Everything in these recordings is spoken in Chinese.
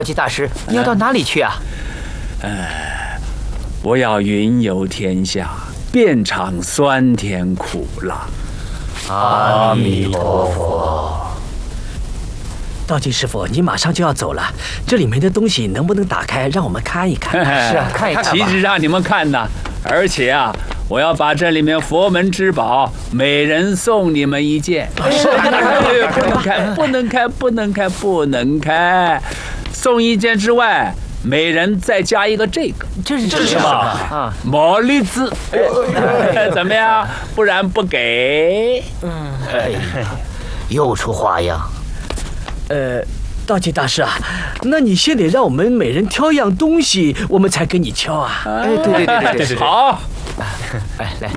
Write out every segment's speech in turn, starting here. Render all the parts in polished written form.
济大师，你要到哪里去啊？ 我要云游天下，遍尝酸甜苦辣。 阿弥陀佛。 道济师傅，你马上就要走了，这里面的东西能不能打开，让我们看一看？ 是啊，看一看吧。 岂止让你们看呐，而且啊，我要把这里面佛门之宝每人送你们一件。 是， 不能开，不能开，不能开，不能开。送一件之外，每人再加一个这个。 这是什么啊？ 毛利子，怎么样？不然不给。 又出花样。 道济大师啊，那你先得让我们每人挑一样东西，我们才给你敲啊。 对， 好。 哎，来。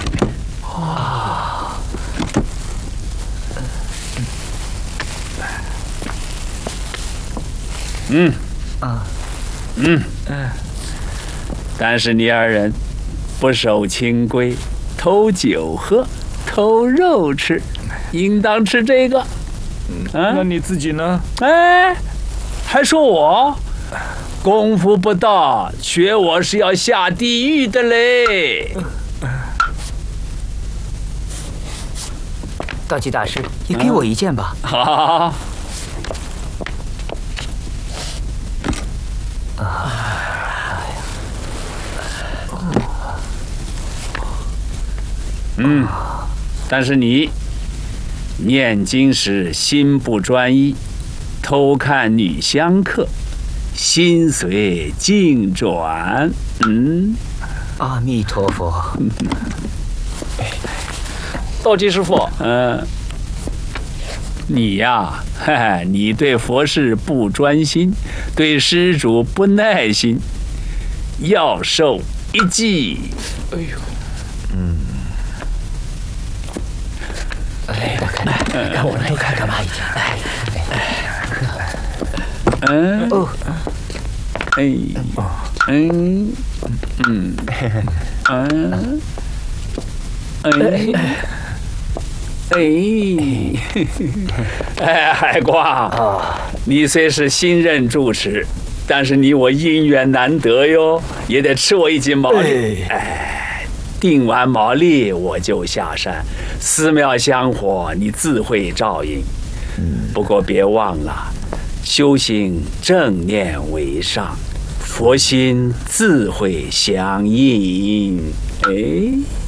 但是你二人不守清规，偷酒喝，偷肉吃，应当吃这个。 那你自己呢？ 哎，还说我功夫不到，学我是要下地狱的嘞。 道济大师，也给我一件吧。 好。但是你念经时心不专一，偷看女香客，心随境转。 阿弥陀佛。 道济师傅， 你呀，你对佛事不专心，对施主不耐心，要受一记。 哎呦， 看我们都看干嘛？ 海光，你虽是新任住持，但是你我姻缘难得哟，也得吃我一斤毛利。定完毛利我就下山，寺庙香火你自会照应。不过别忘了，修行正念为上，佛心自会相应。